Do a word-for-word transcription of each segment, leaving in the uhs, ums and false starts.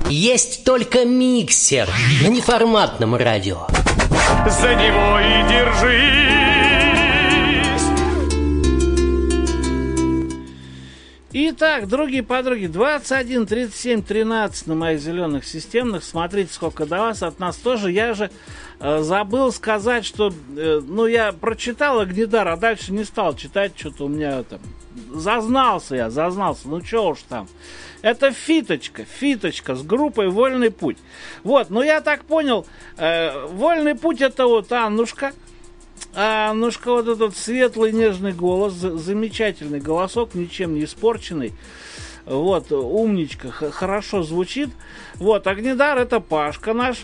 Есть только миксер на неформатном радио. За него и держись. Итак, другие подруги, двадцать один тридцать семь тринадцать на моих зеленых системных. Смотрите, сколько до вас, от нас тоже. Я же э, забыл сказать, что, э, ну, я прочитал Огнидар, а дальше не стал читать, что-то у меня там, зазнался я, зазнался, ну, что уж там. Это Фиточка, Фиточка с группой «Вольный путь». Вот, ну, я так понял, э, «Вольный путь» это вот Аннушка. А Аннушка, вот этот светлый нежный голос, замечательный голосок, ничем не испорченный. Вот, умничка, х- хорошо звучит. Вот, Огнидар это Пашка наш.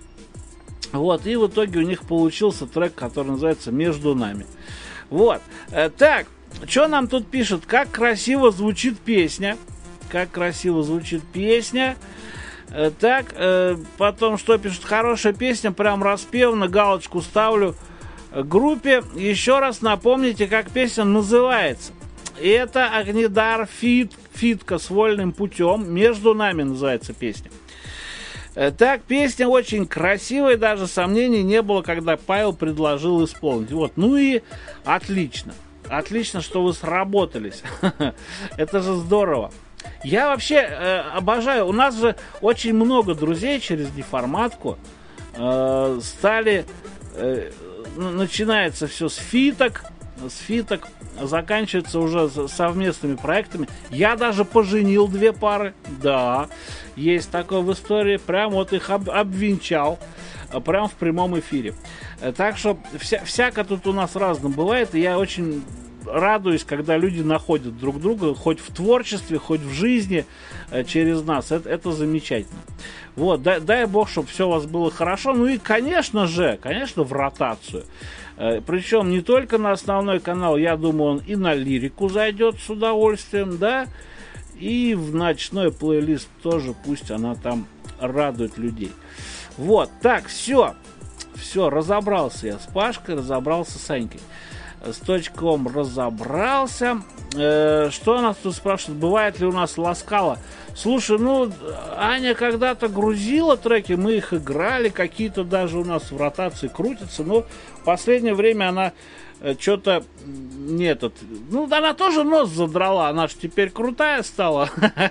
Вот, и в итоге у них получился трек, который называется «Между нами». Вот, э, так, что нам тут пишут? Как красиво звучит песня. Как красиво звучит песня. Э, так, э, потом что пишут? Хорошая песня, прям распевно, галочку ставлю. Группе еще раз напомните, как песня называется. Это Огнидар Фит, Фитка с «Вольным путем». «Между нами» называется песня. Так, песня очень красивая, даже сомнений не было, когда Павел предложил исполнить. Вот, ну и отлично. Отлично, что вы сработались. Это же здорово. Я вообще э, обожаю. У нас же очень много друзей через неформатку э, стали... Э, начинается все с фиток, с фиток, заканчивается уже совместными проектами. Я даже поженил две пары. Да, есть такое в истории. Прям вот их об, обвенчал. Прям в прямом эфире. Так что вся, всяко тут у нас разно бывает. И я очень радуюсь, когда люди находят друг друга, хоть в творчестве, хоть в жизни через нас. Это, это замечательно. Вот, дай, дай бог, чтобы все у вас было хорошо. Ну и, конечно же, конечно, в ротацию. Э, причем не только на основной канал, я думаю, он и на лирику зайдет с удовольствием, да, и в ночной плейлист тоже, пусть она там радует людей. Вот, так, все, все, разобрался я с Пашкой, разобрался с Анькой. С точком разобрался. Э, что нас тут спрашивают? Бывает ли у нас ласкало? Слушай, ну, Аня когда-то грузила треки, мы их играли, какие-то даже у нас в ротации крутятся, но в последнее время она э, что-то не этот... Ну, она тоже нос задрала, она же теперь крутая стала.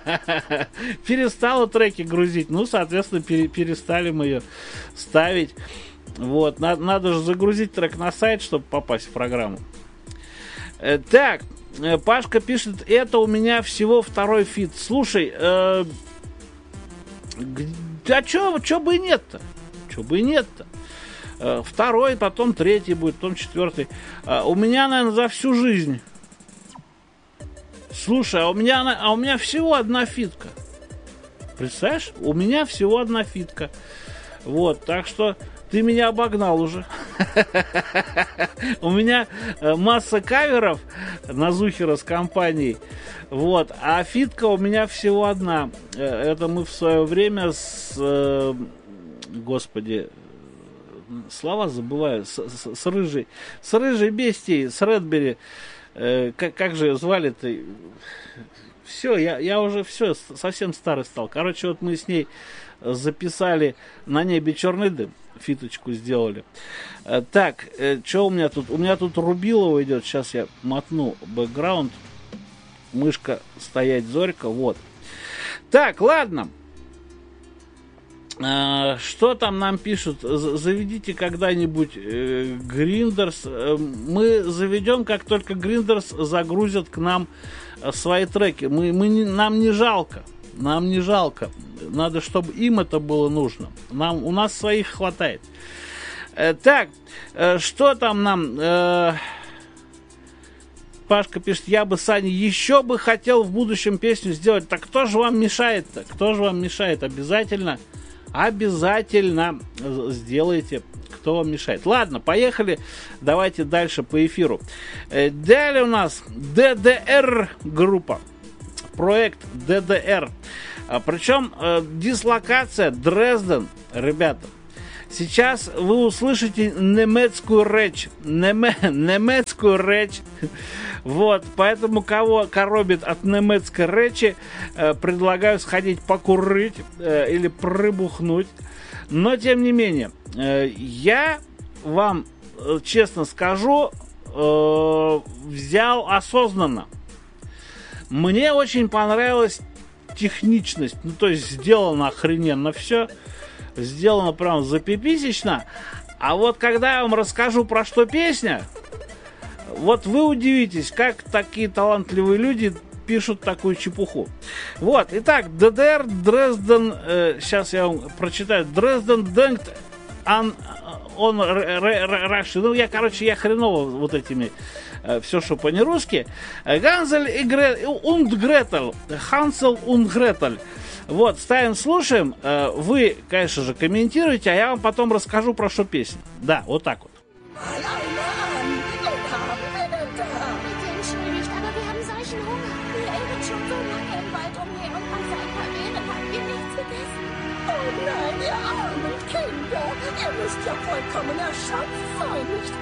Перестала треки грузить, ну, соответственно, пере- перестали мы ее ставить. Вот, надо, надо же загрузить трек на сайт, чтобы попасть в программу. Э, так, э, Пашка пишет, это у меня всего второй фит. Слушай, э, а чё, чё бы и нет-то? Чё бы и нет-то? Э, второй, потом третий будет, потом четвертый. Э, у меня, наверное, за всю жизнь. Слушай, а у меня, а у меня всего одна фитка. Представляешь? У меня всего одна фитка. Вот, так что... Ты меня обогнал уже. У меня масса каверов на Зухера с компанией. Вот. А фитка у меня всего одна. Это мы в свое время с... Господи, слова забываю. С, с, с рыжей. С рыжей бестией, с Редбери. Как, как же ее звали-то? Все, я, я уже все, совсем старый стал. Короче, вот мы с ней записали «На небе черный дым». Фиточку сделали. Так, что у меня тут? У меня тут Рубилова идет. Сейчас я мотну бэкграунд. Мышка стоять зорька. Вот. Так, ладно. А, что там нам пишут? Заведите когда-нибудь э, Гриндерс. Мы заведем, как только Гриндерс загрузят к нам свои треки. Мы, мы не, нам не жалко. Нам не жалко. Надо, чтобы им это было нужно. Нам, у нас своих хватает. Э, так, э, что там нам... Э, Пашка пишет, я бы, Саня, еще бы хотел в будущем песню сделать. Так кто же вам мешает-то? Кто же вам мешает? Обязательно, обязательно сделайте. Кто вам мешает? Ладно, поехали. Давайте дальше по эфиру. Э, далее у нас ди ди эр группа. Проект ди ди эр. А, причем э, дислокация Дрезден, ребята. Сейчас вы услышите немецкую речь. Неме, немецкую немецкую речь. Вот, поэтому кого коробит от немецкой речи, э, предлагаю сходить покурить э, или прибухнуть. Но, тем не менее, э, я вам, э, честно скажу, э, взял осознанно. Мне очень понравилась техничность. Ну, то есть, сделано охрененно все. Сделано прям запиписечно. А вот когда я вам расскажу, про что песня, вот вы удивитесь, как такие талантливые люди пишут такую чепуху. Вот, итак, ДДР, Дрезден, э, сейчас я вам прочитаю. Дрезден denkt an он Раши. Ну, я, короче, я хреново вот этими э, все, что по не-русски. Ганзель и Гре... und Гретель. Хансел und Гретель. Вот, ставим, слушаем. Э, вы, конечно же, комментируете, а я вам потом расскажу, про что песня. Да, вот так вот. Nein, ihr armen Kinder, ihr müsst ja vollkommen erschöpft sein, nicht